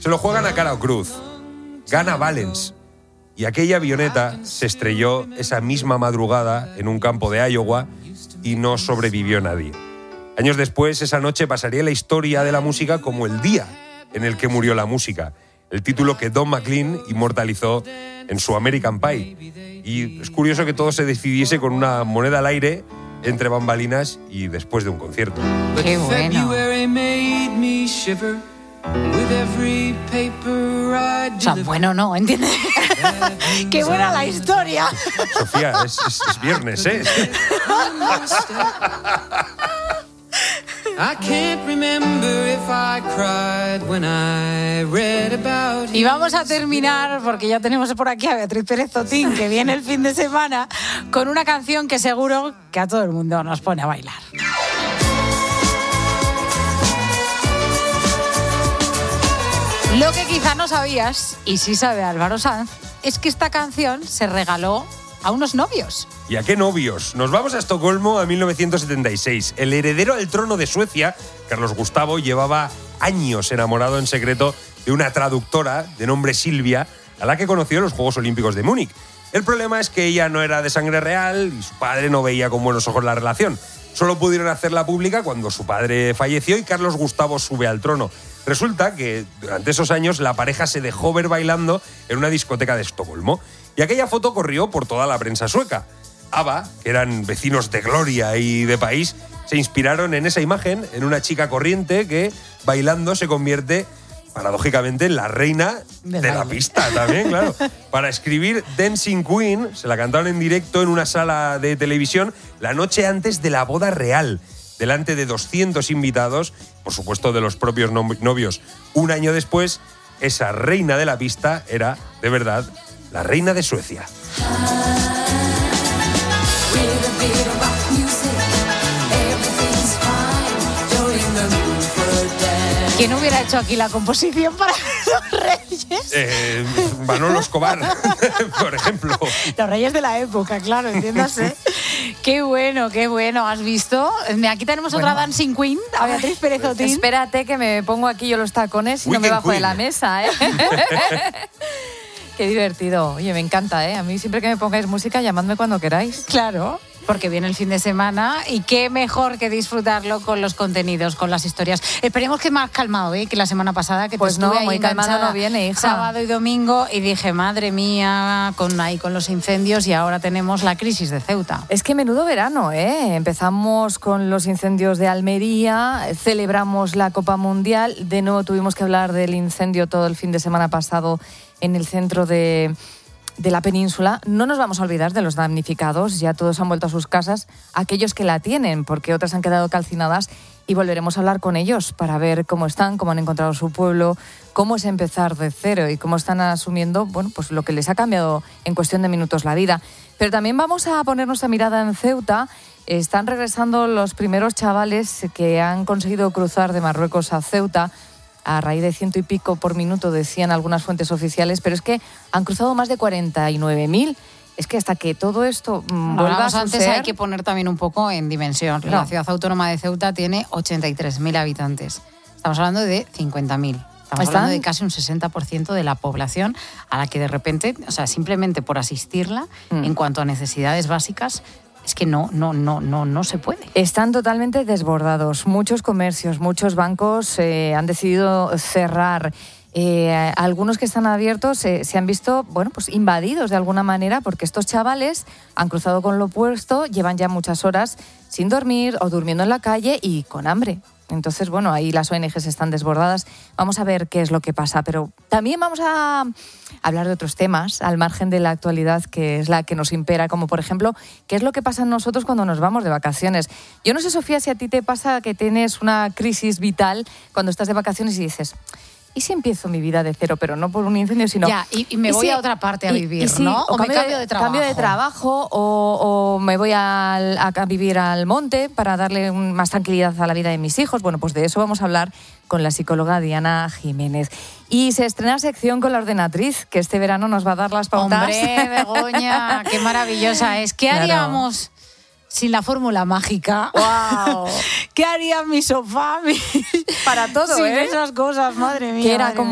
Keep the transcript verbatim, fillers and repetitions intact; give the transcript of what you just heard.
Se lo juegan a cara o cruz. Gana Valens. Y aquella avioneta se estrelló esa misma madrugada en un campo de Iowa y no sobrevivió nadie. Años después, esa noche pasaría la historia de la música como el día en el que murió la música, el título que Don McLean inmortalizó en su American Pie. Y es curioso que todo se decidiese con una moneda al aire entre bambalinas y después de un concierto. ¡Qué bueno! O sea, bueno, no, ¿entiendes? ¡Qué buena la historia! Sofía, es, es, es viernes, ¿eh? Y vamos a terminar, porque ya tenemos por aquí a Beatriz Pérez Otín, que viene el fin de semana, con una canción que seguro que a todo el mundo nos pone a bailar. Lo que quizá no sabías, y sí sabe Álvaro Sanz, es que esta canción se regaló a unos novios. ¿Y a qué novios? Nos vamos a Estocolmo a mil novecientos setenta y seis. El heredero al trono de Suecia, Carlos Gustavo, llevaba años enamorado en secreto de una traductora de nombre Silvia, a la que conoció en los Juegos Olímpicos de Múnich. El problema es que ella no era de sangre real y su padre no veía con buenos ojos la relación. Solo pudieron hacerla pública cuando su padre falleció y Carlos Gustavo sube al trono. Resulta que durante esos años la pareja se dejó ver bailando en una discoteca de Estocolmo y aquella foto corrió por toda la prensa sueca. ABBA, que eran vecinos de gloria y de país, se inspiraron en esa imagen, en una chica corriente que bailando se convierte, paradójicamente, en la reina de, de la pista también, claro. Para escribir Dancing Queen, se la cantaron en directo en una sala de televisión la noche antes de la boda real, delante de doscientos invitados, por supuesto de los propios novios. Un año después, esa reina de la pista era, de verdad, la reina de Suecia. ¿Quién hubiera hecho aquí la composición para los Reyes? Eh, Manolo Escobar, por ejemplo. Los Reyes de la época, claro, entiéndase. Qué bueno, qué bueno. ¿Has visto? Aquí tenemos bueno. otra Dancing Queen, a Beatriz Pérez Otín. Espérate que me pongo aquí yo los tacones y no me bajo Queen. de la mesa, ¿eh? Qué divertido. Oye, me encanta, ¿eh? A mí siempre que me pongáis música, llamadme cuando queráis. Claro. Porque viene el fin de semana y qué mejor que disfrutarlo con los contenidos, con las historias. Esperemos que más calmado, ¿eh? Que la semana pasada que pues te estuve no, ahí muy calmado no viene, hija. Sábado y domingo y dije, madre mía, con ahí con los incendios y ahora tenemos la crisis de Ceuta. Es que menudo verano, ¿eh? Empezamos con los incendios de Almería, celebramos la Copa Mundial, de nuevo tuvimos que hablar del incendio todo el fin de semana pasado en el centro de... de la península. No nos vamos a olvidar de los damnificados, ya todos han vuelto a sus casas, aquellos que la tienen, porque otras han quedado calcinadas, y volveremos a hablar con ellos para ver cómo están, cómo han encontrado su pueblo, cómo es empezar de cero y cómo están asumiendo, bueno, pues lo que les ha cambiado en cuestión de minutos la vida. Pero también vamos a poner nuestra mirada en Ceuta. Están regresando los primeros chavales que han conseguido cruzar de Marruecos a Ceuta, a raíz de ciento y pico por minuto, decían algunas fuentes oficiales, pero es que han cruzado más de cuarenta y nueve mil. Es que hasta que todo esto mmm, vuelva a suceder... Antes hay que poner también un poco en dimensión. No. La ciudad autónoma de Ceuta tiene ochenta y tres mil habitantes. Estamos hablando de cincuenta mil. Estamos ¿Están? hablando de casi un sesenta por ciento de la población a la que de repente, o sea, simplemente por asistirla, mm. en cuanto a necesidades básicas, es que no, no, no, no, no se puede. Están totalmente desbordados. Muchos comercios, muchos bancos eh, han decidido cerrar. Eh, algunos que están abiertos eh, se han visto, bueno, pues invadidos de alguna manera, porque estos chavales han cruzado con lo opuesto, llevan ya muchas horas sin dormir o durmiendo en la calle y con hambre. Entonces, bueno, ahí las O N Ges están desbordadas. Vamos a ver qué es lo que pasa, pero también vamos a hablar de otros temas al margen de la actualidad, que es la que nos impera, como por ejemplo, qué es lo que pasa en nosotros cuando nos vamos de vacaciones. Yo no sé, Sofía, si a ti te pasa que tienes una crisis vital cuando estás de vacaciones y dices... ¿Y si empiezo mi vida de cero, pero no por un incendio, sino... Ya, y, y me voy si, a otra parte a vivir, y, y si, ¿no? O, o me cambio de trabajo. Cambio de trabajo, o, o me voy a, a, a vivir al monte para darle un, más tranquilidad a la vida de mis hijos. Bueno, pues de eso vamos a hablar con la psicóloga Diana Jiménez. Y se estrena sección con la ordenatriz, que este verano nos va a dar las pautas. ¡Hombre, Begoña! ¡Qué maravillosa es! ¿Qué haríamos... Claro. Sin la fórmula mágica? ¡Wow! ¿Qué haría mi sofá? Mi... Para todo, Sin ¿eh? esas cosas, madre mía. Que era madre como